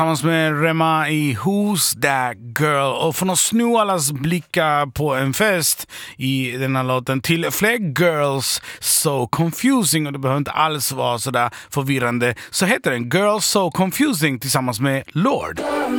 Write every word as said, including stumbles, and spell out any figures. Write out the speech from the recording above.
Tillsammans med Rema i Who's That Girl. Och för att snu allas blickar på en fest i den här låten till fler girls so confusing, och det behöver inte alls vara sådär förvirrande, så heter den Girls So Confusing tillsammans med Lord.